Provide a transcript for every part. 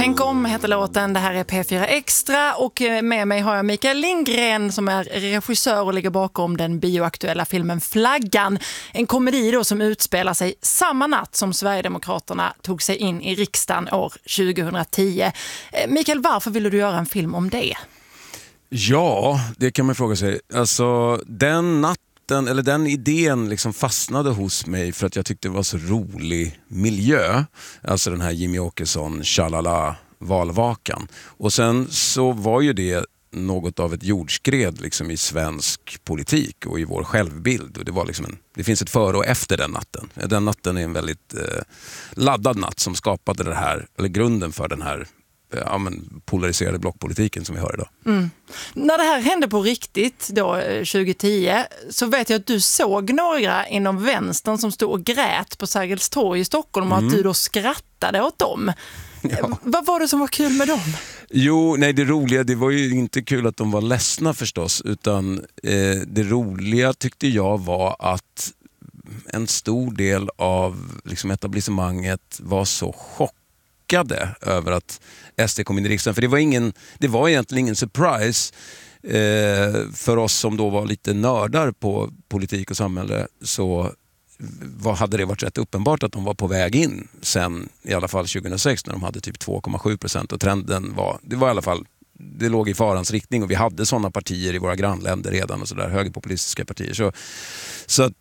Tänk om heter låten. Det här är P4 Extra och med mig har jag Mikael Lindgren som är regissör och ligger bakom den bioaktuella filmen Flaggan. En komedi då som utspelar sig samma natt som Sverigedemokraterna tog sig in i riksdagen år 2010. Mikael, varför ville du göra en film om det? Ja, det kan man fråga sig. Alltså, den idén liksom fastnade hos mig för att jag tyckte det var så rolig miljö. Alltså den här Jimmy Åkesson, tjalala, valvakan. Och sen så var ju det något av ett jordskred liksom i svensk politik och i vår självbild. Och det var liksom det finns ett före och efter den natten. Den natten är en väldigt laddad natt som skapade det här, eller grunden för den här polariserade blockpolitiken som vi har idag. Mm. När det här hände på riktigt då 2010 så vet jag att du såg några inom vänstern som stod och grät på Sergels torg i Stockholm och att du då skrattade åt dem. Ja. Vad var det som var kul med dem? Jo, nej, det roliga, det var ju inte kul att de var ledsna förstås, utan det roliga tyckte jag var att en stor del av liksom etablissemanget var så chockade över att SD kom in i riksdagen. För det var egentligen ingen surprise för oss som då var lite nördar på politik och samhälle, så hade det varit rätt uppenbart att de var på väg in sen i alla fall 2006 när de hade typ 2,7% och trenden var i alla fall, det låg i farans riktning och vi hade sådana partier i våra grannländer redan och sådär, högerpopulistiska partier. Så att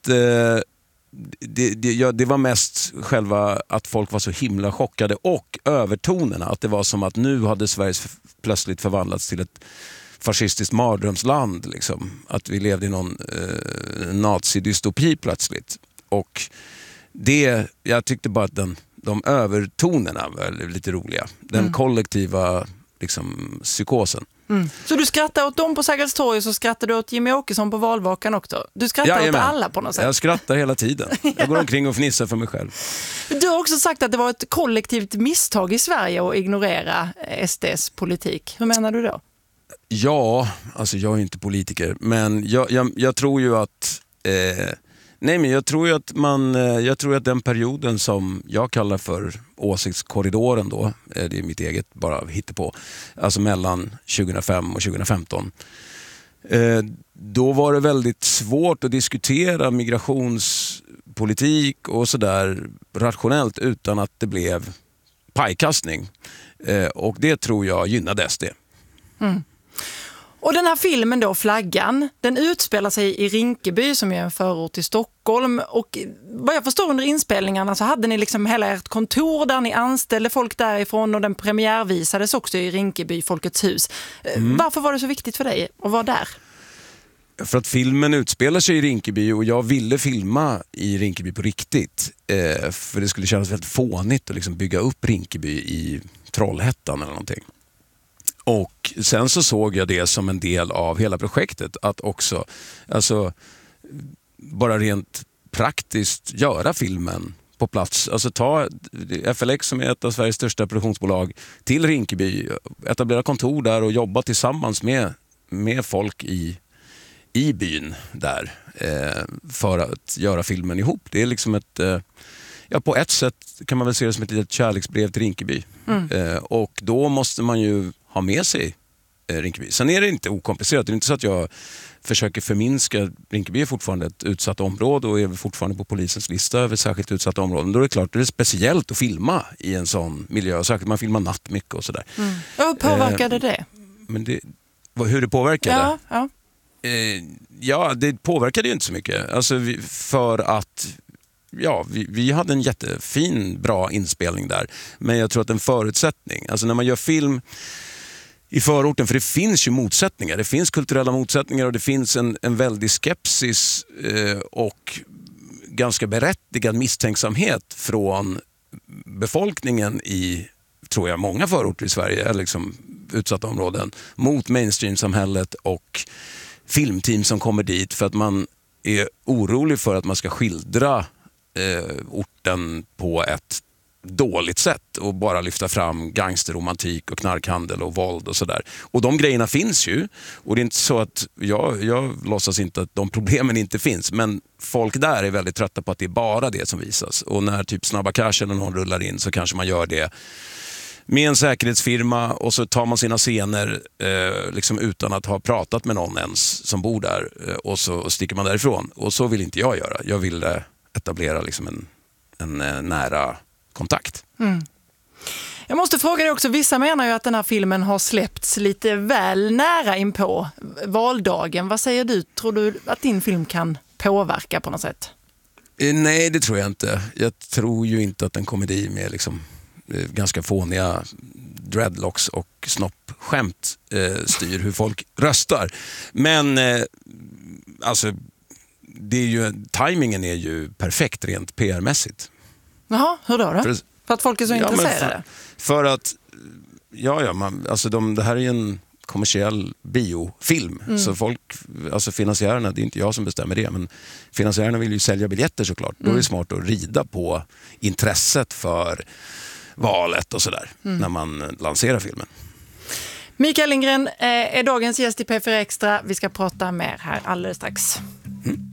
det var mest själva att folk var så himla chockade och övertonerna, att det var som att nu hade Sverige plötsligt förvandlats till ett fascistiskt mardrömsland liksom. Att vi levde i någon nazidystopi plötsligt. Och jag tyckte bara att de övertonerna var lite roliga. Den kollektiva liksom, psykosen. Mm. Så du skrattar åt dem på Sergels torg, så skrattar du åt Jimmy Åkesson på valvakan också? Du skrattar åt alla på något sätt? Jag skrattar hela tiden. Jag går omkring och fnissar för mig själv. Du har också sagt att det var ett kollektivt misstag i Sverige att ignorera SDs politik. Hur menar du då? Ja, alltså jag är inte politiker, men jag tror ju att jag tror att den perioden som jag kallar för åsiktskorridoren då, det är mitt eget bara hittepå, alltså mellan 2005 och 2015. Då var det väldigt svårt att diskutera migrationspolitik och sådär rationellt utan att det blev pajkastning. Och det tror jag gynnade SD. Mm. Och den här filmen då, Flaggan, den utspelar sig i Rinkeby som är en förort till Stockholm. Och vad jag förstår under inspelningarna så hade ni liksom hela ert kontor där ni anställde folk därifrån och den premiärvisades också i Rinkeby, Folkets hus. Varför var det så viktigt för dig att vara där? För att filmen utspelar sig i Rinkeby och jag ville filma i Rinkeby på riktigt. För det skulle kännas väldigt fånigt att liksom bygga upp Rinkeby i Trollhättan eller någonting. Och sen så såg jag det som en del av hela projektet att också, alltså bara rent praktiskt göra filmen på plats. Alltså ta FLX som är ett av Sveriges största produktionsbolag till Rinkeby, etablera kontor där och jobba tillsammans med folk i byn där för att göra filmen ihop. Det är liksom på ett sätt kan man väl se det som ett litet kärleksbrev till Rinkeby. Och då måste man ju ha med sig Rinkeby. Sen är det inte okomplicerat. Det är inte så att jag försöker förminska. Rinkeby är fortfarande ett utsatt område och är fortfarande på polisens lista över särskilt utsatta områden. Då är det klart att det är speciellt att filma i en sån miljö. Särskilt man filmar natt mycket och sådär. Hur påverkade det? Men hur det påverkade? Ja. Det påverkade ju inte så mycket. Alltså för att vi hade en jättefin, bra inspelning där. Men jag tror att en förutsättning, alltså när man gör film i förorten, för det finns ju motsättningar. Det finns kulturella motsättningar och det finns en väldig skepsis och ganska berättigad misstänksamhet från befolkningen i, tror jag, många förorter i Sverige, liksom utsatta områden, mot mainstream-samhället och filmteam som kommer dit för att man är orolig för att man ska skildra orten på ett dåligt sätt och bara lyfta fram gangsterromantik och knarkhandel och våld och sådär. Och de grejerna finns ju. Och det är inte så att jag låtsas inte att de problemen inte finns, men folk där är väldigt trötta på att det är bara det som visas. Och när typ Snabba Cash eller någon rullar in så kanske man gör det med en säkerhetsfirma och så tar man sina scener liksom utan att ha pratat med någon ens som bor där och så sticker man därifrån. Och så vill inte jag göra. Jag vill etablera liksom en nära kontakt. Jag måste fråga dig också, vissa menar ju att den här filmen har släppts lite väl nära in på valdagen. Vad säger du? Tror du att din film kan påverka på något sätt? Nej, det tror jag inte. Jag tror ju inte att en komedi med liksom ganska fåniga dreadlocks och snoppskämt styr hur folk röstar. Men alltså, det är ju, timingen är ju perfekt rent PR-mässigt. Jaha, hur då? För att folk är så intresserade? För att, alltså det här är ju en kommersiell biofilm. Så folk, alltså finansiärerna, det är inte jag som bestämmer det, men finansiärerna vill ju sälja biljetter såklart. Då är det smart att rida på intresset för valet och sådär när man lanserar filmen. Mikael Lindgren är dagens gäst i P4 Extra. Vi ska prata mer här alldeles strax.